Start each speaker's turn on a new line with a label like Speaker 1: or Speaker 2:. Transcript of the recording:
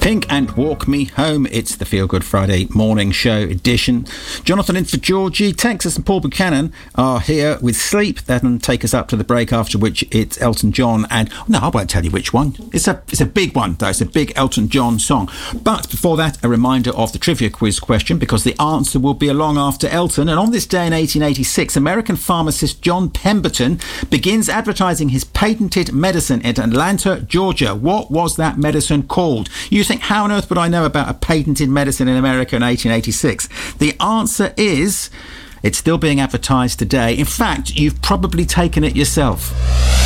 Speaker 1: Pink and Walk Me Home. It's the Feel Good Friday morning show edition. Jonathan in for Georgie. Texas and Paul Buchanan are here with Sleep. That'll take us up to the break, after which it's Elton John. And no, I won't tell you which one. It's a big one, though. It's a big Elton John song. But before that, a reminder of the trivia quiz question, because the answer will be along after Elton. And on this day in 1886, American pharmacist John Pemberton begins advertising his patented medicine in Atlanta, Georgia. What was that medicine called? You think, how on earth would I know about a patented medicine in America in 1886? The answer is, it's still being advertised today. In fact, you've probably taken it yourself.